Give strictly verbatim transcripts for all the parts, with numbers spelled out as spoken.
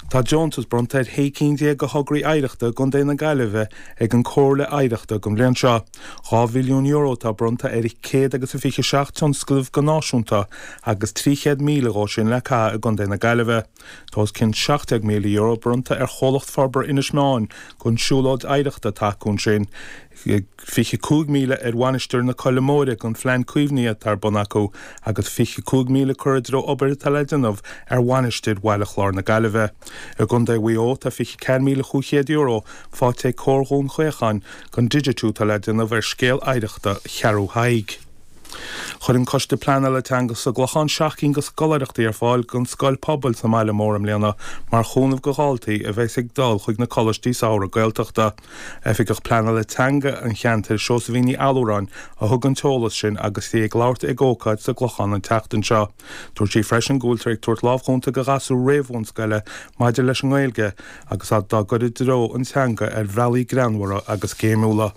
Tá Jones brontaid hécínde go hograí aireachta gon déna gaiileh ag an cóirle aireachta gom léan seo. Dhá bhilliún euro tá bronta ar céad agus a fiche seachtain scríomh go náisiúnta agus tríchéad míle ó sin le cá a gon déna gaiileh. Tás cin seachtag míle euro bronta ar cholacht farbar ina smáin gon siúlóid aireachta taún sin. Fiche cúg míle ar bhainisteir na Collamóide gon phlean cuimhníí tar Bonaco agus fiche cúg míle cuirdro obair taleidirnmh ar bhainisteir bhaile chlár na gaiileh. A gon de bhuió tá fiche ceir míle chúchéad euro fáte córhún chuechan gon digitú taleidirnmh ar scéal aireachta chearú haig. Chur an coiste plana le teangas a glachan seachcín go scoireachtaí ar fáil gon scoil pobl sa meile mórm léana mar chúnamh go gáiltaí a bheits ag dal chuig na colistí saoire gailteachta. Efigach plana le teanga an cheantar seos a bhíní alúrán a thug an teolas sin agus í ag láirt ag ócaid sa glachan an teachtain seo. Dúirt sí freisin gúiltar ag tuairt lábhchúnta go gasú réomhún scaile maidir leis an Gaeilge agus a dá goid dró an teanga ar bhrealaí granmhara agus céimúla.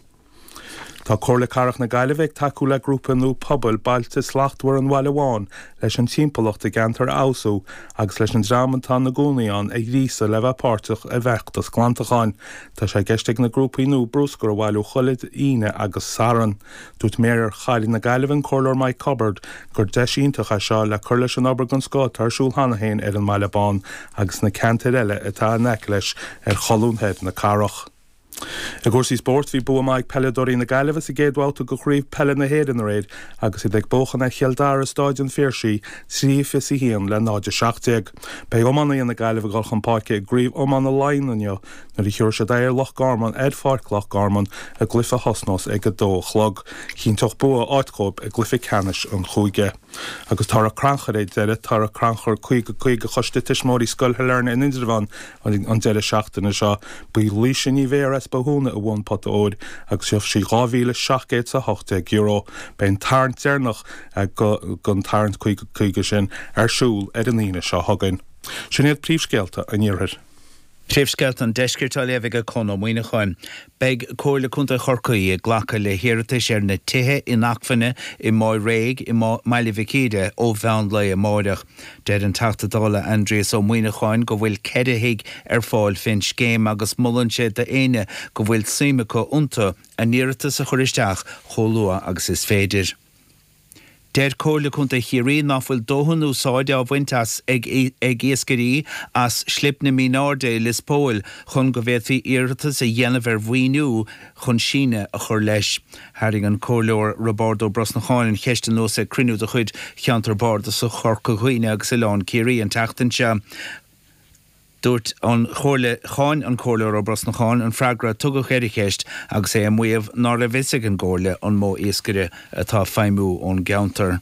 Tá cóirla carach na Gaillimh taú le grúpa nó pobl bailte slachtmhar an bhaile amháin leis an timpeallacht a gantar ausú agus leis an drámantá na gúnaíán ag rísa le bheith páirteach a bheachtas glantacháin. Tá sé geisteigh na grúpaí nó brúscar bhhailú chuid ine agus saran. Dút méar chailí na Gaillimh an cóirleir Mike Cupboard gur deisíntacha seo le chuir leis an obair an Scot tarsúil hanahéin ar an Mailebán agus na cantar eile atá neic leis ar cholúnthead na carach. A gúsí sport hí bu amach peledorí na Gaillimh a géadháilta go chríomh pelle na héad an réid agus i d ag bóchan ag chealdar a stáidin férsí trí fis i híon le náide seachtaig. Bei omanaí na Gaillimh a gáil champáice ag gríomh omana láinanne nar i thiúr sé d'ir Loch Garman ed fáic Loch Garman a glyfa hosnos ag a dó chlog. Cín toch bua áitcób a glyfa canis an chúige. Agus tar a cranchar é deire tar a cranchar chuig chuig a choiste tismóí scoilthe lerne in Indravan an deire seachtainna seo bu lísin í bhéar as bahúna a bhain pot óid agus seoh sí gáhíle seachgéid sa hochtag euro ben tarnt déirnach gon tarnt chuig chuige sin arsúl ar an íine seo thugann. Sin iad príomhscéalta an iarthir. Trífsgelt an deisgirtá levig a con muoine chuin. Beg cóirla chunta chorcaí a ghlacha le hiiritas ar na tithe in achfanne i mái réig i maile vicíide ó bhean le a máideach. Dead an tachtadála Andreas ó muoine chuin go bhfuil cedahiig ar fáil fin scéim agus mullan sé de éine go bhfuil síimecha unta a níiritas a choristeach cholua agus is féidir. Dead cóirla chunta chiarí náfuil dóhanú sáide á bhaintas ag éascarí as slip na mínáde lispóil chun go bhéad fí iartas a dhéanamh ar bhuiinú chun síne a chur leis. Haring an cóirleoir Roberto Brosnacháin cheiste nó sa crinú de chuid cheantar barda sa chorca chuoine agus Ileán Ciarí an teachtainse. Dúirt an chóirle cháin an cóirleoir ó Brosnacháin an freagra tugad chéirichéist agus é amuíomh ná le bhisig an gcóirle an mó éascaire atá feimú ón geantar.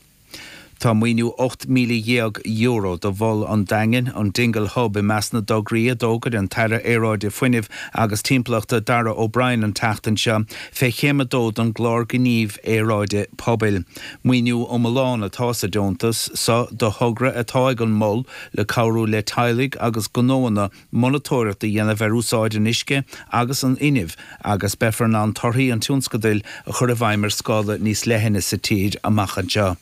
Tá muoinú ocht míle dhéag euro do bhol an daingin an dingle hub i measna dograí a dógad an taire éráide fuinimh agus timplachta Dara O'Brien an teachtainse fé chéimeadód an glár gníomh éráide pobil. Muoinú ó Milán atá sa diontas sa do thugra atá ag an moll le cabhrú le tailig agus gonóna monitóireachta dhéanamh ar úsáid an isce agus an inibh agus befar an torthaí an túnscadil a chur a bhaimar scála níos lehanna sa tíd amachchaide.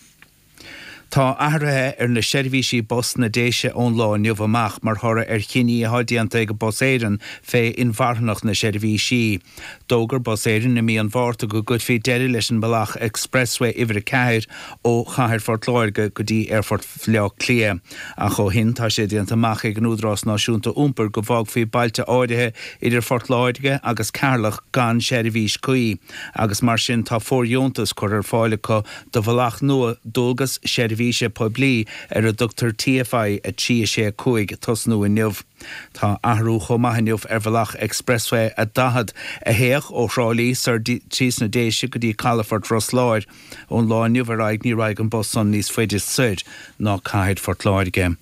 Tá ahrathe ar na seirbhísí bos na déise ón lá neamh amach mar thora ar chiní hadianta ag bos éireann fé inmharthnach na seirbhísí. Dógur bos éireann na mí an bhharrta go gud fí deireadh leis an Bealach Expressway uimhir a ceathair ó Chathair Fort Láirge go dtí ar Fort Phleach Clia. A cho hin tá sé dianta amach ag an údrás náisiúnta úmper go bhág fí bailte áirithe idir Fort Láirge agus Carlach gan seirbhís cuí. Agus mar sin tá fóriontas chur ar fáile có do Bealach nua dulgas seirbhís Víse poblí ar a Doctor T F I a trí sé cuaig tosnú in neamh. Tá ahrú chomaithniuh ar Bealach Expressway a dahad a héach ó Rálí sar tríos na déise go dtí Calafort Rosláir ón lá neamh ar aig ní raig an bus san níos féidir suid ná Caithead Fort Láirge.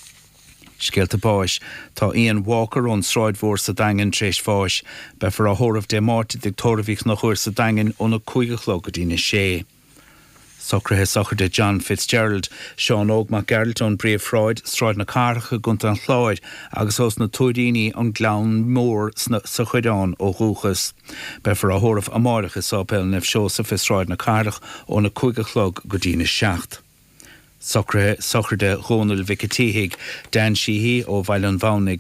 Scéalta báis, tá Ian Walker ón sráidmhór sa daingin tréis fáis, befar a thóramh dé máirtí dictóramhíoch nach chuir sa daingin óna cúigechló go dtí na sé. Socrathe sochar de John Fitzgerald, Sean Ógmach Geraldton Bríomh Freud, Sráid na Carcha gunta an chláid, agus os na túdaíní an glán mór sa chuideán ó dhúchas. Befar a thóramh amáireachas sápéil nefh seosamh is Sráid na Carach ó na cúigechlog go dtí na seacht. Socrathe sochar de Ronald Vicatíhiig, Dan Sheehy ó Bhaile an Bhánaig